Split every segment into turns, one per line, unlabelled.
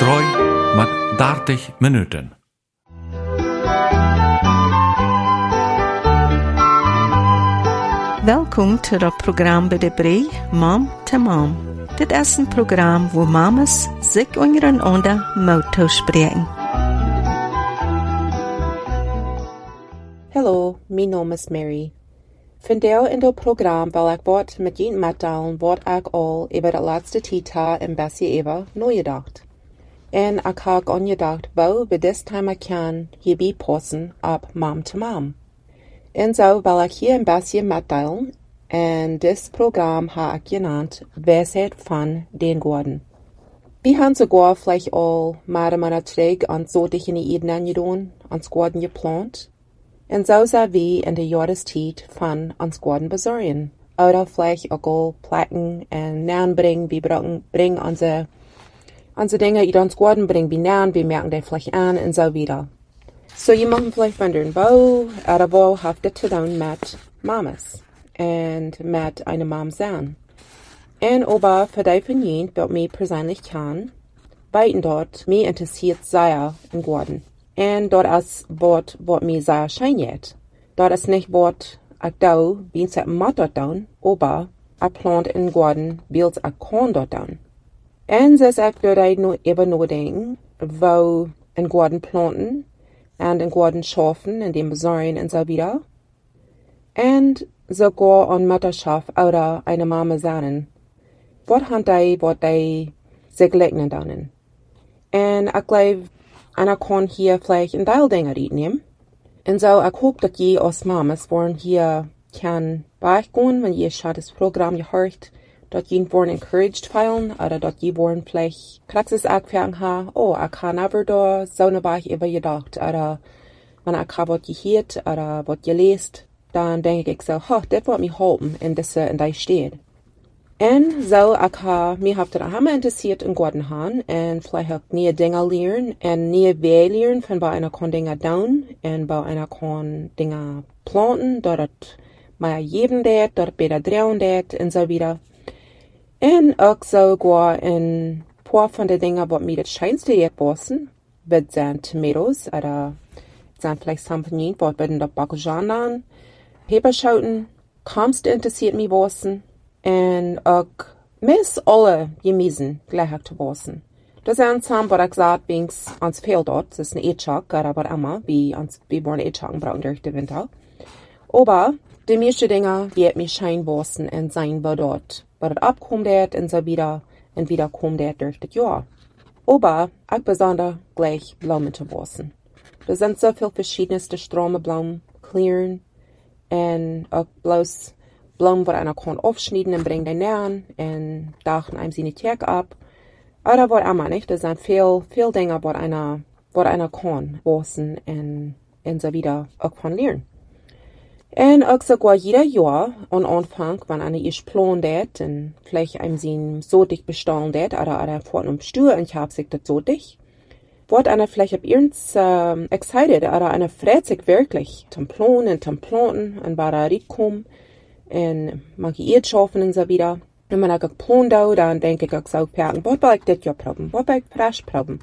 3 met 30 minuten.
Welkom til het program bij de Bree, Mom to Mom. Dit is een program waar mamas zich ondereinander mogen spreken.
Hallo, mijn naam is Mary. Vandaag in het programma wil ik wat met je middelen wat ik al over de laatste tijd in Bessie Eva nagedacht. En ik heb aangedacht, wo we dit thema kan hierbij passen op Mom to Mom. En zo wil ik hier een beetje middelen. En dit programma heb ik genaamd Wijsheid van den Gordon. We hebben sogar vielleicht al maar terug aan zotige Ideen gedaan, ans Gordon geplant. En zo zijn we in de jaarestijd van ons Gordon bezorgen. Oder vielleicht ook al plakken en naanbrengen. We brengen onze dingen die ons Gordon brengen bij naan. We merken die vielleicht aan en zo wieder. So je mag vielleicht wonderen, wo heeft dit te doen met mamas en met een mom zijn. En over voor die van jullie wat mij persoonlijk kan, weten dat mij interessiert zeer in Gordon. En dat is wat mij zeer schijnt. Dat is niet wat ik doe, wie ik moet dat doen, aber ik plant in Gordon, wie ik kan dat doen. En dus ik wil nu even nadenken, wo in Gordon planten, en in Gordon schaffen, in dem bezorgen en zo wieder. En sogar an Mutterschaft oder eine Mama sein. Wat die sich legnen dann. En ik glaube, einer kann hier vielleicht ein Teil Dinge nehmen. Und so, ich hoffe, dass ihr als Mamas wollen hier kann beigehen, wenn ihr schon das Programm gehört, dass ihr wollen encouraged feilen, oder dass ihr wollen vielleicht Praxis angefangen haben, ich kann aber da so eine Weich über gedacht, oder wenn ich habe was gehört, oder was gelesen, dann denke ich so, das wird mich helfen, in der steht. En zo, mich hat das immer interessiert in Gordon haben, en vielleicht auch neue Dinge lernen, en neue Wege lernen, von bei einer kann Dinge tun, en bei einer kann Dinge planten, dort mehr geben det, dort besser drehen det, en so wieder. En auch sogar ein paar von den Dingen, was mir das scheinste jetzt passen, wird sein Tomatoes, oder sind vielleicht Champignon, was werden da Bacchus an, Peperschoten, Kamst interessiert mich passen, en ook mis alle Gemüsen gleich zu passen. Das sind Sachen, was ich gesagt habe, ans fehlt dort, das ist ein Eetschak, aber immer, wie wollen Eetschaken brauchen durch den Winter. Aber die meisten Dinge wird mich schein passen und sein, wo dort abkommt und so wieder, und wieder kommt durch das Jahr. Aber ich besonders gleich Blumen zu passen. Das sind so viele verschiedenste Stromeblumen, Clearen, und auch bloß Blumen, die einer kann aufschneiden und bringen den nähen und dachen einem seine Tag ab. Oder was immer nicht, das sind viel Dinge, was einer kann wissen und so wieder auch von lernen. Und auch sogar jeder Jahr am Anfang, wenn einer ist plant hat und vielleicht einem sein so dicht bestellen hat oder fort um Stuhl und ich hab sich das so dicht, wird einer vielleicht ab irgends excited oder einer freut sich wirklich zum Planen und zum Planten und war da reinkommen und manche Eetschaffen und so wieder. Und wenn ich geplant habe, dann denke ich auch so, was will ich das Jahr proben? Was will ich frisch proben?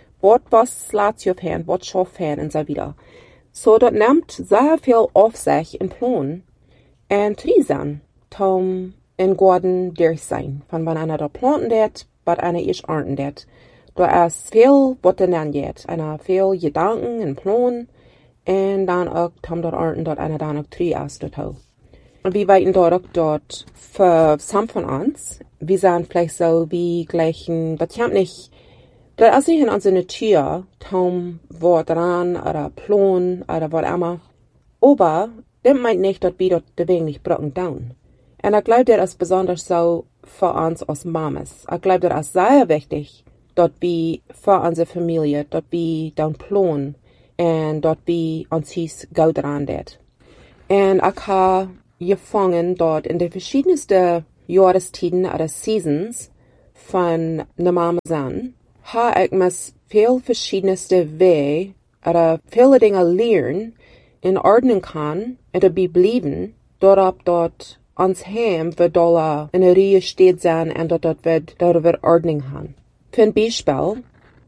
Was lässt sich aufhören? Was schafft hören und so wieder. So, das nimmt sehr viel auf sich in Plan und Trisen, um in Gordon durch sein. Von wenn einer da planten wird, was einer ist ernten wird. Da ist viel, was der dann geht. Einer viel Gedanken und Plan und dann auch, dort ernten, dort einer dann auch Tree aus dort. Und wir weiten dort für some von uns, wir sind vielleicht so wie gleichen, das kommt nicht, das ist nicht in unserer Natur, Tom, Wort dran, oder Plan, oder was immer. Aber, das meint nicht, dass wir dort die Wege nicht brocken down. Und ich glaube, das ist besonders so für uns als Mamas. Ich glaube, das ist sehr wichtig, dass wir für unsere Familie, dass wir down planen, und dass wir uns hieß gut dran det. Und ich habe gefangen dort in den verschiedensten Jahrestiden oder Seasons von einer Mama sein, habe ich mir viel verschiedenste Wege oder viele Dinge lernen in Ordnung kann und dabei bleiben, dort ans Heim wird in der Reihe steht sein und dort wird Ordnung haben. Für ein Beispiel,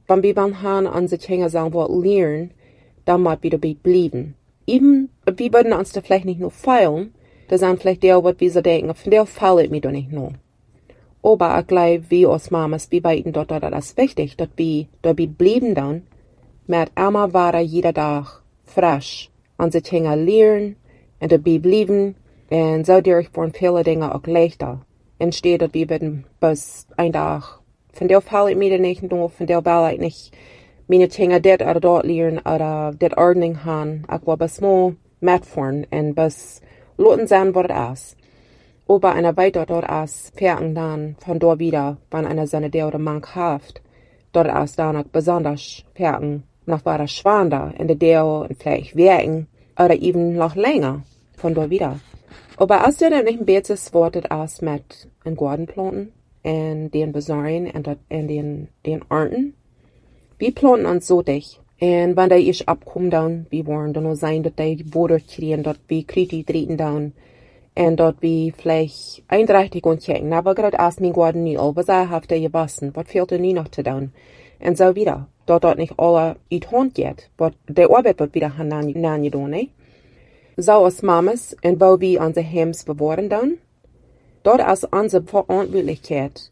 Wenn wir beim Herrn an sich hängen sagen, was lernen, dann mal wieder bleiben. Eben, wir würden uns da vielleicht nicht nur feilen, da sind vielleicht die, was wir so denken, von der fällt mir doch nicht nur. Aber ich glaube, wir als Mamas, wir weiten dort, das ist wichtig, dass wir bleiben dann, mit immer weiter jeder Tag frisch an sich hängen lernen, und dass wir bleiben, und so dadurch waren viele Dinge auch leichter. Entsteht, dass wir werden bis ein Tag, von der fällt mir nicht nur, von der will ich nicht, meine Dinge dort oder dort lernen, oder dort Ordnung haben, ich will bis mal mitfahren, und bis lassen sehen, was es ist. Aber einer weiter dort ist, fähren dann von dort wieder, wenn einer seine der oder Mann haft, dort ist dann auch besonders fähren, noch weiter schwander, in der der und vielleicht wirken, oder eben noch länger, von dort wieder. Aber als der nicht ein bisschen wortet ist mit einem Gartenplanten, und den Besorgen, und den Ernten, wir planten uns so dich. Und wenn der ich abkommt dann, wir wollen dann nur sein, dass die Boden kriegen, dass wir Kriti treten dann, und dort wie vielleicht einträchtig und checken. Aber gerade erst mein Garten nie, was habt ihr gewassen, was fehlt ihr nie noch zu tun? Und so wieder. Dort nicht alle in die Hand geht, was der Arbeit wird wieder nachgetan, ne? So als Mamas, und wo wir unsere Hems bewahren dann, dort ist unsere Verantwortlichkeit,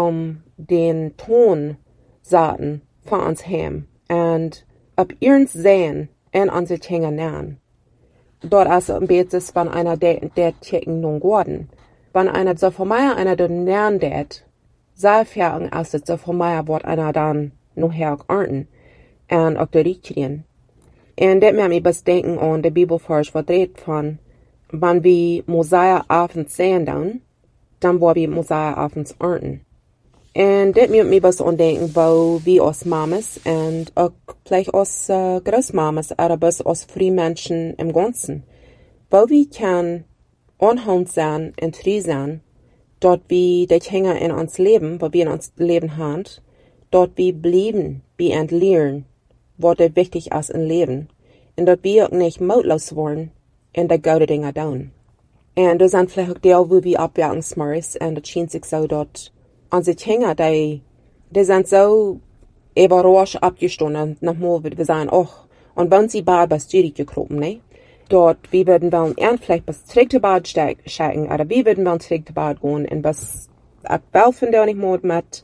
den Ton saten von uns Hem, und ab ihren sehen, und unsere Dinge nähen. Dort ist ein bisschen, wenn einer der checken nun geworden. Wenn einer so von mir einer den nähen det, sei fertig, als es so von mir wird einer dann noch her ernten, und auch der Richtchen. Und das macht mich was denken an der Bibelvers, was redet von, wenn wir Mosaia abends sehen dann wollen wir Mosaia abends ernten. Und das macht mich was an denken, wo wir als Mamas und auch vielleicht als Großmamas, aber als Frühmenschen im Ganzen, wo wir können anhand sein und frei sein, dort wir die Dinge in uns Leben, wo wir in uns Leben haben, dort wir bleiben, wir entlernen, was wichtig ist im Leben, und dort wir auch nicht mutlos werden in der guten Dinge tun. Und das sind vielleicht auch die, wo wir abwerken smart, und das schien sich so dort, unsere Dinge, die sind so überrascht abgestunden, nochmal, wir sagen, und wenn sie bald was Jüdig gekropen, ne? Dort, wir würden wollen, vielleicht was zurück zu Bad stecken, oder wir würden wollen zurück zu Bad gehen, und was, ich will von der nicht mehr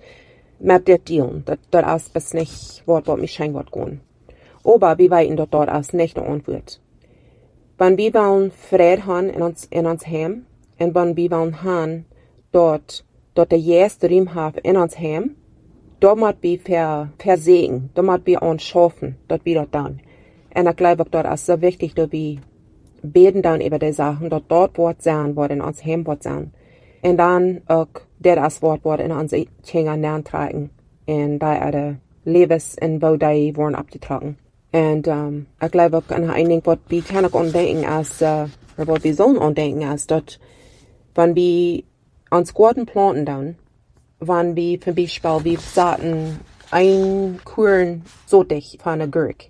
mit der dealen. Das ist was nicht, was mich schein wird gehen. Aber wir weiten dort als nicht eine Antwort. Wenn wir wollen Frieden haben in uns Heim, und wenn wir wollen haben, dort der erste Raum haben in uns Heim, dort muss wir versehen, dort muss wir uns schaffen, dort wir dort dann. Und ich glaube, dort ist so wichtig, dass wir beten dann über die Sachen, dort wird sein, was in uns Heim wird sein. Und dann auch, das Wort wird in unsere Kinder nachtragen. Und da die Lebens und wo die wurden abgetragen. Und ich glaube auch an einigen, was wir können auch andenken, als, oder was wir sollen andenken, als dort, wenn wir uns Garten planten dann, wenn wir zum Beispiel, wir saten ein Kuren so dicht von einer Gurke.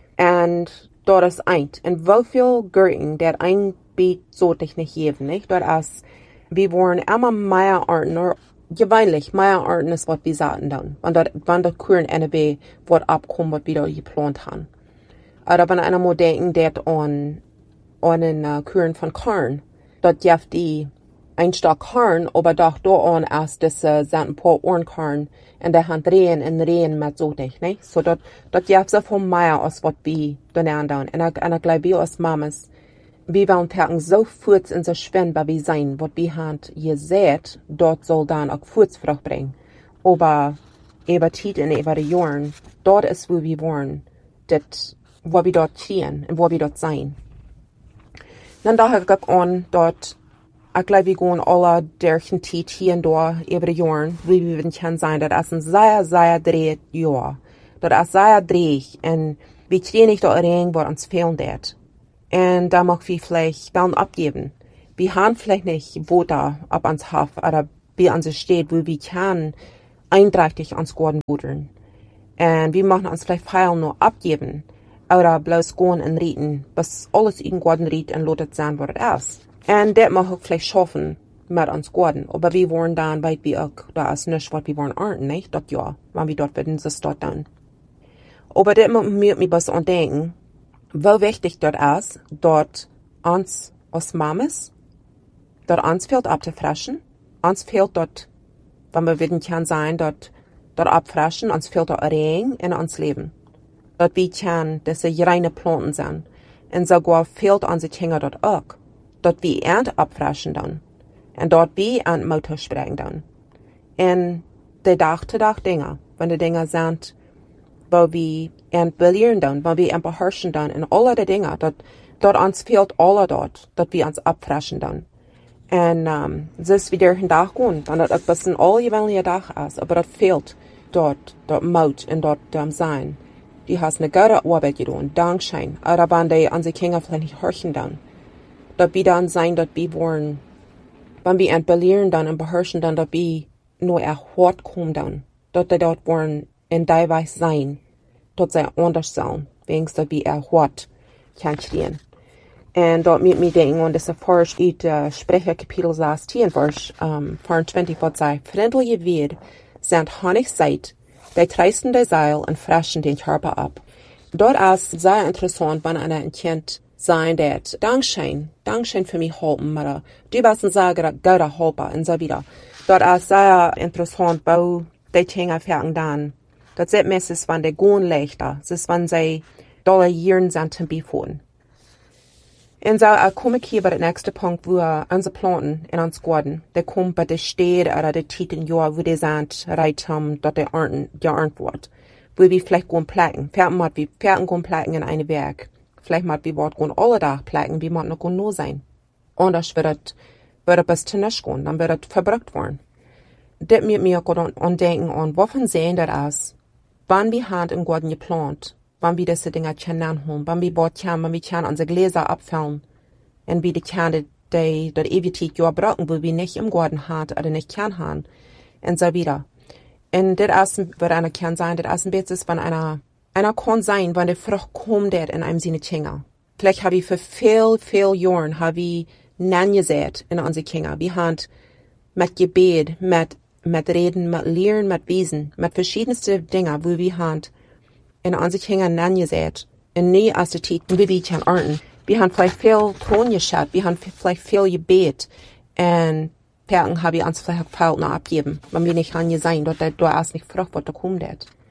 Und dort ist eins. Und wie viel Gurken, der ein Beet so dicht nicht geben, nicht? Dort ist, wir wollen immer mehr Arten, oder gewöhnlich mehr Arten ist, was wir saten dann. Wenn der Kuren NB wird abkommen, was wir da geplant haben. Oder wenn einer mal denken, der an einen Kuren von Korn, dort jaft die ein Stock Korn, aber doch da an ist, das sind ein paar Ohrenkorn in der Hand Rehen mit so dich, ne? So dort jaft so viel mehr, als was wir da dann. Und ich glaube, wir als Mamas, wir wollen Tagen so kurz und so schwindbar wie sein, was wir haben, ihr seht, dort soll dann auch Furzfrucht bringen. Aber über Zeit und über die Jahren, dort ist, wo wir wollen, das, wo wir dort stehen und wo wir dort sein. Dann dachte ich auch an, dort, ich glaube, wir gehen alle durch den Zeit hier und da über die Jahren, wie wir können sein, das ist ein sehr, sehr dreht Jahr. Das ist sehr dreht und wir kriegen nicht da rein, was uns fehlen wird. Und da mag wir vielleicht dann abgeben. Wir haben vielleicht nicht, wo da ab ans Haft oder wie uns steht, wo wir können einträchtig ans Garten buddeln. Und wir machen uns vielleicht Pfeil nur abgeben oder bloß gehen und reden, bis alles in Garten riet und lotet sein, was es ist. Und das mag auch vielleicht schaffen mit uns Garten. Aber wir wollen dann, weil wir auch, da ist nicht, was wir wollen ernten, nicht? Das ja, wenn wir dort werden, das dort dann. Aber das muss mich was andenken, wie wichtig dort ist, dort uns als Mamas, dort uns fehlt abzufrischen, uns fehlt dort, wenn wir würden kann sein, dort abfrischen, uns fehlt dort Regen in uns Leben. Dort wie kann diese reine Planten sein. Und sogar fehlt unsere Kinder dort auch. Dort wie Ernte abfrischen dann. Und dort wie Ernte Motor sprechen dann. Und die Tag-zu-Tag Dinge, wenn die Dinge sind, wo wir entbellieren dann, wo wir beherrschen dann, und alle die Dinge, dort uns fehlt alle dort wir uns abfrischen dann. Und es ist wieder ein Tag gehen, dann dort etwas ein allgewöhnlicher Tag ist, aber dort fehlt dort Mut und dort Sein. Die hast eine gute Arbeit getan, Dankeschön. Aber wenn die unsere Kinder vielleicht nicht hören dann, dort wir dann sein, dort wir wollen, wenn wir entbellieren dann und beherrschen dann, dort wir nur erhört kommen dann, dort wollen in die Weise sein, dort sei anders sein, wenigstens dort wir erhört kann stehen. Und dort mit mir denken, und das erforscht in Sprecher Kapitel 16, Vers 24, was sei, freundliche Wert sind Honig Seid, die treißen die Seil und fressen den Körper ab. Dort ist sehr interessant, wenn einer ein Kind sein, der Dankeschön für mich halten, aber du bist ein sehr guter Helper und so wieder. Dort ist sehr interessant, wo die Dinge fangen dann. Das ist meistens, wenn die gehen leichter, das ist, wenn sie dolle Jahren sind zum Befuhren. Und so komme ich hier bei dem nächsten Punkt, wo unsere Planten in uns Garten, die kommen bei der Städte oder der Titen Jahr, wo die sind, reit haben, dort geerntet wird. Wo wir vielleicht gehen plagen. Pferden gehen plagen in einem Werk. Vielleicht mal wir Wort gehen alle Tag plagen, wie man noch nur sein. Anders wird es bis zu nichts gehen, dann wird es verbrückt werden. Das mit mir denken an, wovon sehen das aus? Wann wir Hand im Garten geplant, wann wir diese Dinge anholen, wann wir unsere Gläser abfüllen, und wie die Kinder, die dort ewig Jahr brauchen, wo wir nicht im Garten haben oder nicht haben, und so wieder. Und das ist, wird einer kann sein, das ist ein bisschen, wenn einer kann sein, wenn die Frucht kommt in einem seine Kinder. Vielleicht habe ich für viel Jahren, Nein gesät in unsere Kinder. Wir haben mit Gebet, mit Reden, mit Lehren, mit Wesen, mit verschiedenste Dinge, wo wir haben in unsere Kinder Nein gesät. Und nie aus der Zeit, wie wir können ernten. Wir haben vielleicht viel Ton geschaut, wir haben vielleicht viel Gebet. Und Perken habe ich uns vielleicht auch noch abgeben, wenn wir nicht an sein, dort ist nicht Frucht, was da kommt.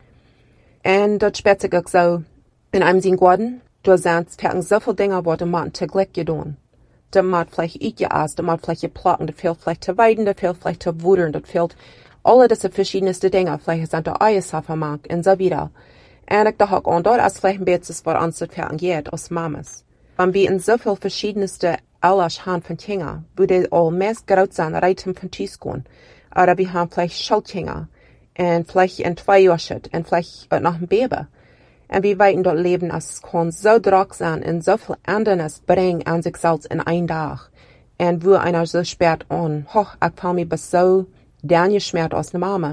Und dort spät sich auch so, in einem Sinn Garten, da sind Perken so viele Dinge, was man täglich getan. Da man vielleicht geast, da man vielleicht geplocken, da fehlt vielleicht zu weiden, da fehlt vielleicht zu wudern, da fehlt alle diese verschiedenste Dinge, vielleicht sind da Eiersafermark und so wieder. Und ich dachte auch, dort ist vielleicht ein bisschen, was uns das Perken geht, als Mamas. Wenn wir in so viel verschiedenste Alles haben von Kindern, wo die all meist groß sind, reiten von Tisch gehen. Oder wir haben vielleicht Schulkinder, und vielleicht ein 2 Jahre und vielleicht noch ein Baby. Und wir weiten dort leben, es kann so drock sein und so viel anderes bringen an sich selbst in einen Tag. Und wo einer so spät an, ich fühle mich bis so geschmerzt aus der Mama.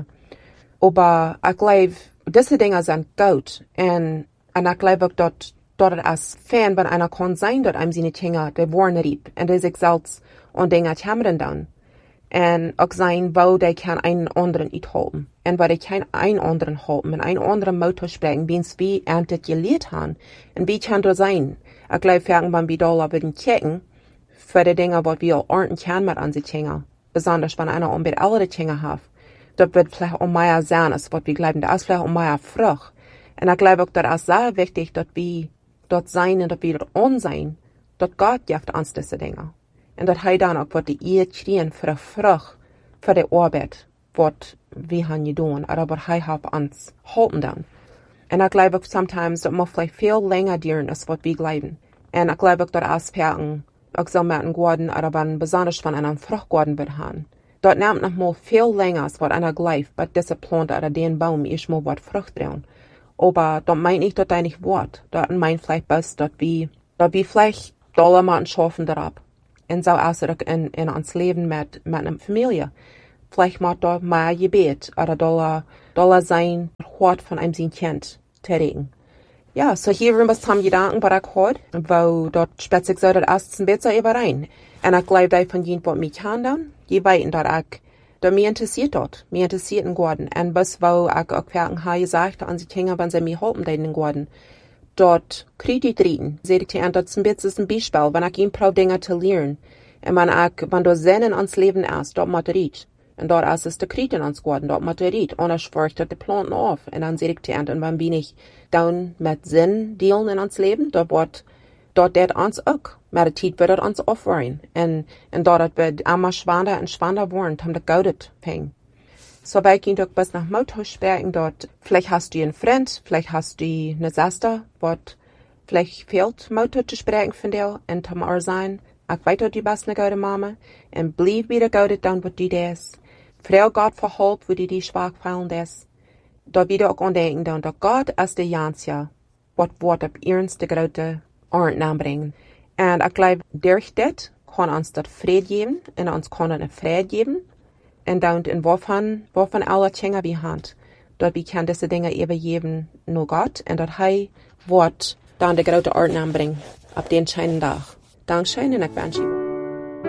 Aber ich glaube, diese Dinge sind gut. Und ich glaube auch dort als Fan, wenn einer kann sein, dort einem seine Kinder, die wollen rieb, und die sich selbst und Dinge haben dann. Und auch sein, wo die kann einen anderen nicht halten. Und wo die kein einen anderen halten, und einen anderen Motor sprechen, wie es wie erntet gelehrt haben. Und wie kann das sein? Ich glaube, wenn wir da würden checken, für die Dinge, was wir ernten können mit unseren Kindern. Besonders, wenn einer mit alle Kinder hat. Das wird vielleicht mehr sein, als was wir glauben. Das ist vielleicht mehr Frucht. Und ich glaube auch, das ist sehr wichtig, dass wir dort sein und dort wir dort on sein, dort Gott gibt uns diese Dinge. Und dort hat dann auch, was die ihr kriegen für die Frucht, für die Arbeit, was wir haben getan, oder was er hat uns halten dann. Und ich glaube auch, sometimes, das muss vielleicht viel länger dauern, als was wir glauben. Und ich glaube auch, dort Aspekten, auch so mit dem Garten, oder wenn, besonders von einem Fruchtgarten wird haben. Dort nimmt noch mal viel länger, als was einer glaubt, bei dieser Pflanze oder den Baum ist mal was Frucht drin. Aber dort meint ich, dass nicht Wort. Dort meint vielleicht best, dass wir vielleicht doller mal schaffen darauf. Und so auch in uns Leben mit einer Familie. Vielleicht mal dort mehr Gebet oder doller sein, Wort von einem sein Kind tätigen. Ja, so hier haben wir zusammen Gedanken, was ich heute, wo dort spät sich so, das erst ein bisschen überein. Und ich glaube, da von jenen, was mich kann dann, die weiten dort auch Da mir interessiert dort. Mir interessiert in Gordon. Und bis wo ich auch werken habe gesagt, an sie Kinder, wenn sie mir helfen, in Gordon. Dort kriegt die Dritten. Seht ich dir an, das ist ein Beispiel, wenn ich ihn probiere, Dinge zu lernen. Und wenn du Sinn ans Leben ist, dort muss riet. Und dort ist es der Krieg in uns geworden, dort muss riet. Und ich fürchte die Planten auf. Und dann seht ich dir an, und wenn bin ich down mit Sinn dealen in uns Leben, dort det uns auch. Met de tijd wird uns aufwaren. Und dort wird immer schwander und schwander worden, um das Gaudet fängt. So bei ich doch bis nach Mouthaus sprechen dort. Vielleicht hast du einen Freund, vielleicht hast du eine Schwester, was vielleicht fehlt Mouthaus zu sprechen von dir und zum Ohr sein. Ich weiß, du bist eine gute Mama und bleib wieder Gaudet dann, was du das. Frau Gott verholp, wo die schwach fallen das. Da wieder auch andenken, dann, dass Gott ist der Jansja, was wird auf ihrens de grote Ordnung aanbrengen. Und ich glaube, durch das kann uns das Frieden geben und uns kann eine Frieden geben. Und dann in wovon alle Dinge wir haben. Dort wir können diese Dinge eben geben nur Gott. Und dort wird dann die große Ordnung anbringen auf den schönen Tag. Dankeschön und ich wünsche